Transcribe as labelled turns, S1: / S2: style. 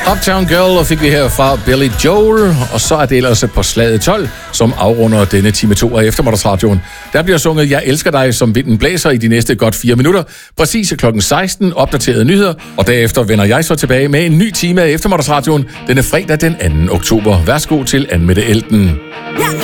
S1: Uptown Girl, og fik vi her fra Billy Joel, og så er det ellers på slaget 12, som afrunder denne time 2 af Eftermiddagsradioen. Der bliver sunget Jeg elsker dig, som vinden blæser i de næste godt 4 minutter, præcis klokken 16, opdaterede nyheder, og derefter vender jeg så tilbage med en ny time af Eftermiddagsradioen denne fredag den 2. oktober. Værsgo til Anne Mette Elten.